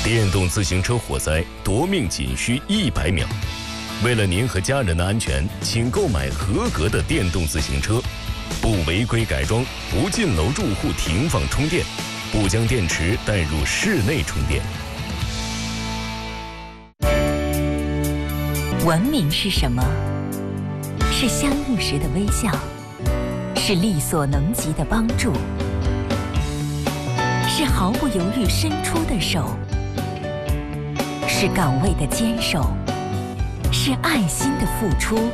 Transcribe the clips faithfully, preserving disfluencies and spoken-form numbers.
电动自行车火灾夺命仅需一百秒。为了您和家人的安全，请购买合格的电动自行车，不违规改装，不进楼住户停放充电，不将电池带入室内充电。 文明是什么？是相遇时的微笑，是力所能及的帮助，是毫不犹豫伸出的手，是岗位的坚守，是爱心的付出，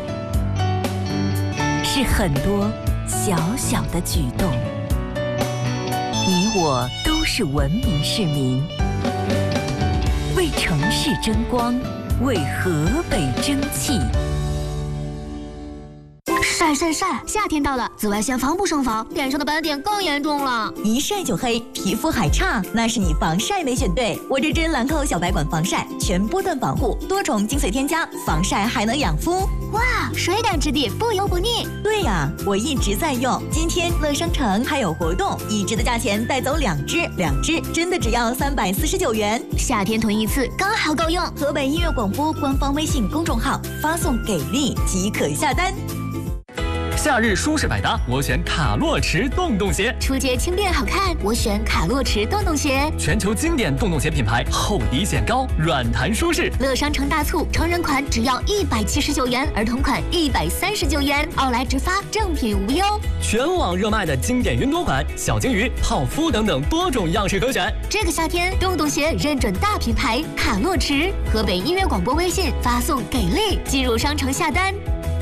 是很多小小的举动。你我都是文明市民，为城市争光，为河北争气。 晒晒晒！夏天到了，紫外线防不胜防，脸上的斑点更严重了。 一晒就黑，皮肤还差，那是你防晒没选对。我这支兰蔻小白管防晒，全波段防护，多重精髓添加，防晒还能养肤。 哇，水感质地，不油不腻。 对呀，我一直在用。今天乐商城还有活动，一支的价钱带走两支，两支真的只要三百四十九元。 夏天囤一次刚好够用。 河北音乐广播官方微信公众号发送给力即可下单。 夏日舒适百搭，我选卡洛驰洞洞鞋。 出街轻便好看，我选卡洛驰洞洞鞋。 全球经典洞洞鞋品牌，厚底显高，软弹舒适。 乐商城大促，成人款只要一百七十九元，儿童款一百三十九元，奥莱直发，正品无忧。 全网热卖的经典云朵款、小金鱼、泡芙等等多种样式可选。 这个夏天，洞洞鞋认准大品牌卡洛驰。河北音乐广播微信发送给力，进入商城下单。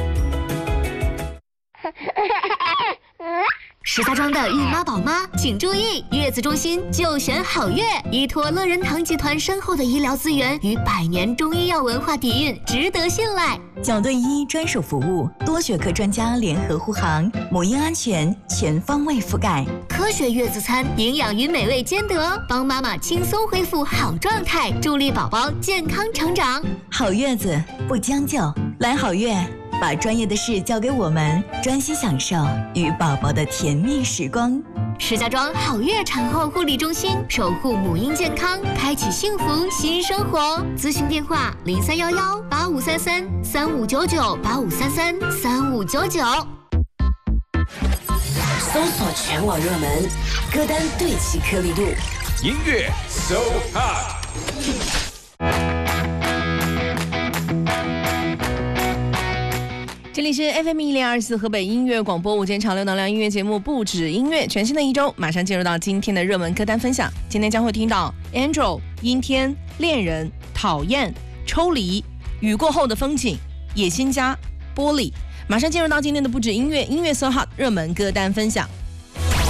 石家庄的孕妈宝妈请注意，月子中心就选好月，依托乐仁堂集团深厚的医疗资源与百年中医药文化底蕴，值得信赖。 角队医专属服务，多学科专家联合护航，母婴安全全方位覆盖。 科学月子餐，营养与美味兼得，帮妈妈轻松恢复好状态，助力宝宝健康成长。 好月子不将就，来好月。把专业的事交给我们，专心享受与宝宝的甜蜜时光。 石家庄好月产后护理中心，守护母婴健康，开启幸福新生活。咨询电话：零三幺幺八五三三三五九九八五三三三五九九。 搜索全网热门歌单，对齐颗粒度， 音乐 so hot。 这里是 F M 一零二四河北音乐广播午间潮流能量音乐节目，不止音乐，全新的一周马上进入到今天的热门歌单分享。今天将会听到 Angel、阴天、恋人、讨厌、抽离、雨过后的风景、野心家、玻璃。马上进入到今天的不止音乐音乐 so hot 热门歌单分享。